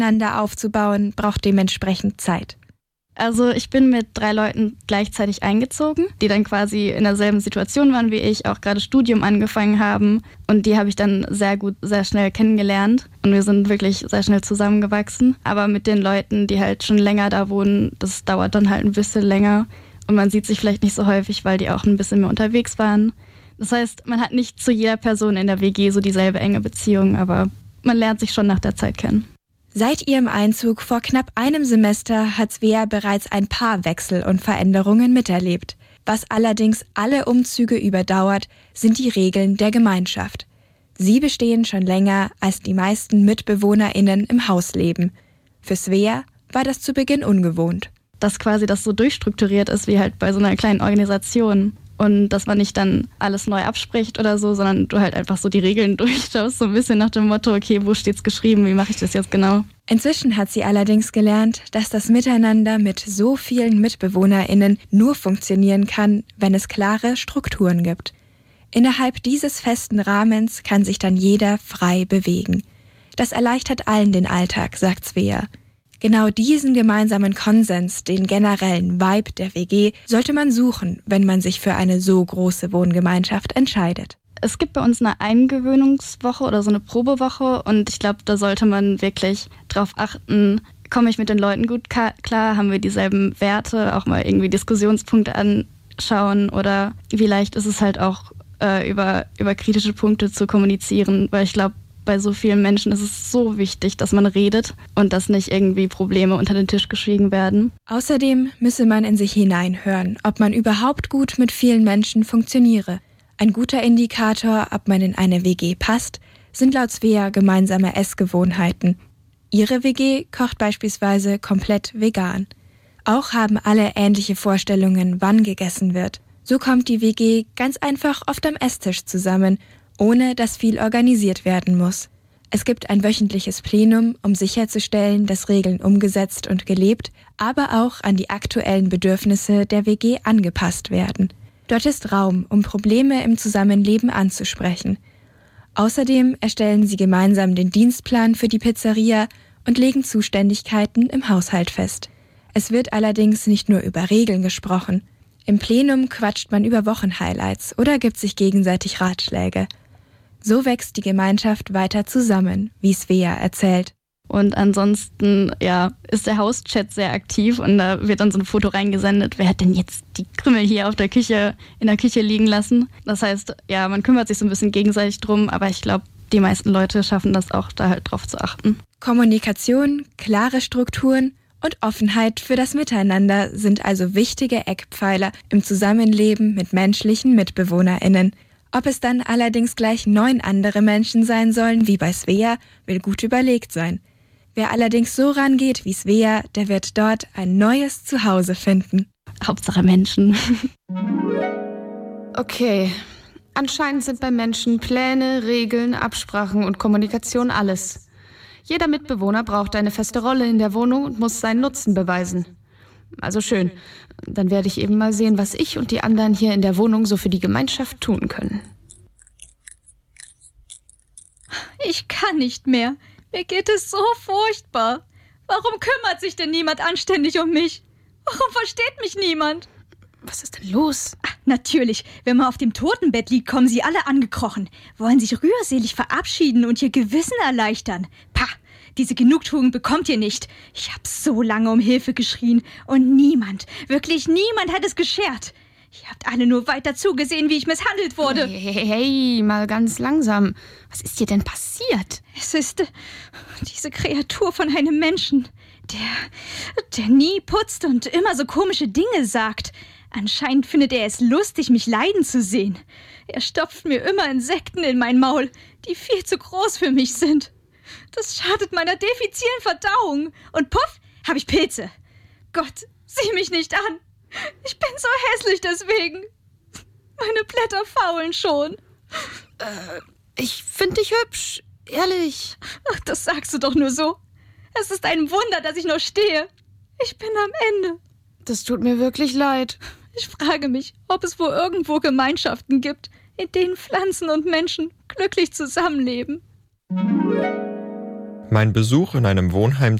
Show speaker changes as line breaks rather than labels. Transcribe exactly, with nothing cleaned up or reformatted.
Miteinander aufzubauen, braucht dementsprechend Zeit.
Also ich bin mit drei Leuten gleichzeitig eingezogen, die dann quasi in derselben Situation waren wie ich, auch gerade Studium angefangen haben. Und die habe ich dann sehr gut, sehr schnell kennengelernt. Und wir sind wirklich sehr schnell zusammengewachsen. Aber mit den Leuten, die halt schon länger da wohnen, das dauert dann halt ein bisschen länger. Und man sieht sich vielleicht nicht so häufig, weil die auch ein bisschen mehr unterwegs waren. Das heißt, man hat nicht zu jeder Person in der W G so dieselbe enge Beziehung, aber man lernt sich schon nach der Zeit kennen.
Seit ihrem Einzug vor knapp einem Semester hat Svea bereits ein paar Wechsel und Veränderungen miterlebt. Was allerdings alle Umzüge überdauert, sind die Regeln der Gemeinschaft. Sie bestehen schon länger, als die meisten MitbewohnerInnen im Haus leben. Für Svea war das zu Beginn ungewohnt.
Dass quasi das so durchstrukturiert ist wie halt bei so einer kleinen Organisation. Und dass man nicht dann alles neu abspricht oder so, sondern du halt einfach so die Regeln durchschaust, so ein bisschen nach dem Motto, okay, wo steht's geschrieben, wie mache ich das jetzt genau?
Inzwischen hat sie allerdings gelernt, dass das Miteinander mit so vielen MitbewohnerInnen nur funktionieren kann, wenn es klare Strukturen gibt. Innerhalb dieses festen Rahmens kann sich dann jeder frei bewegen. Das erleichtert allen den Alltag, sagt Svea. Genau diesen gemeinsamen Konsens, den generellen Vibe der W G, sollte man suchen, wenn man sich für eine so große Wohngemeinschaft entscheidet.
Es gibt bei uns eine Eingewöhnungswoche oder so eine Probewoche und ich glaube, da sollte man wirklich drauf achten, komme ich mit den Leuten gut klar, haben wir dieselben Werte, auch mal irgendwie Diskussionspunkte anschauen oder wie leicht ist es halt auch äh, über, über kritische Punkte zu kommunizieren, weil ich glaube, bei so vielen Menschen ist es so wichtig, dass man redet und dass nicht irgendwie Probleme unter den Tisch geschwiegen werden.
Außerdem müsse man in sich hineinhören, ob man überhaupt gut mit vielen Menschen funktioniere. Ein guter Indikator, ob man in eine W G passt, sind laut Svea gemeinsame Essgewohnheiten. Ihre W G kocht beispielsweise komplett vegan. Auch haben alle ähnliche Vorstellungen, wann gegessen wird. So kommt die W G ganz einfach oft am Esstisch zusammen, ohne dass viel organisiert werden muss. Es gibt ein wöchentliches Plenum, um sicherzustellen, dass Regeln umgesetzt und gelebt, aber auch an die aktuellen Bedürfnisse der W G angepasst werden. Dort ist Raum, um Probleme im Zusammenleben anzusprechen. Außerdem erstellen sie gemeinsam den Dienstplan für die Pizzeria und legen Zuständigkeiten im Haushalt fest. Es wird allerdings nicht nur über Regeln gesprochen. Im Plenum quatscht man über Wochenhighlights oder gibt sich gegenseitig Ratschläge. So wächst die Gemeinschaft weiter zusammen, wie Svea erzählt.
Und ansonsten, ja, ist der Hauschat sehr aktiv und da wird dann so ein Foto reingesendet. Wer hat denn jetzt die Krümel hier auf der Küche, in der Küche liegen lassen? Das heißt, ja, man kümmert sich so ein bisschen gegenseitig drum, aber ich glaube, die meisten Leute schaffen das auch, da halt drauf zu achten.
Kommunikation, klare Strukturen und Offenheit für das Miteinander sind also wichtige Eckpfeiler im Zusammenleben mit menschlichen MitbewohnerInnen. Ob es dann allerdings gleich neun andere Menschen sein sollen, wie bei Svea, will gut überlegt sein. Wer allerdings so rangeht wie Svea, der wird dort ein neues Zuhause finden.
Hauptsache Menschen.
Okay, anscheinend sind bei Menschen Pläne, Regeln, Absprachen und Kommunikation alles. Jeder Mitbewohner braucht eine feste Rolle in der Wohnung und muss seinen Nutzen beweisen. Also schön. Dann werde ich eben mal sehen, was ich und die anderen hier in der Wohnung so für die Gemeinschaft tun können.
Ich kann nicht mehr. Mir geht es so furchtbar. Warum kümmert sich denn niemand anständig um mich? Warum versteht mich niemand?
Was ist denn los?
Ach, natürlich, wenn man auf dem Totenbett liegt, kommen sie alle angekrochen, wollen sich rührselig verabschieden und ihr Gewissen erleichtern. Pah! Diese Genugtuung bekommt ihr nicht. Ich habe so lange um Hilfe geschrien und niemand, wirklich niemand hat es geschert. Ihr habt alle nur weiter zugesehen, wie ich misshandelt wurde.
Hey, hey, hey, mal ganz langsam. Was ist dir denn passiert?
Es ist äh, diese Kreatur von einem Menschen, der, der nie putzt und immer so komische Dinge sagt. Anscheinend findet er es lustig, mich leiden zu sehen. Er stopft mir immer Insekten in mein Maul, die viel zu groß für mich sind. Das schadet meiner defizilen Verdauung. Und puff, habe ich Pilze. Gott, sieh mich nicht an. Ich bin so hässlich deswegen. Meine Blätter faulen schon.
Äh, ich finde dich hübsch. Ehrlich.
Ach, das sagst du doch nur so. Es ist ein Wunder, dass ich noch stehe. Ich bin am Ende.
Das tut mir wirklich leid.
Ich frage mich, ob es wohl irgendwo Gemeinschaften gibt, in denen Pflanzen und Menschen glücklich zusammenleben.
Mein Besuch in einem Wohnheim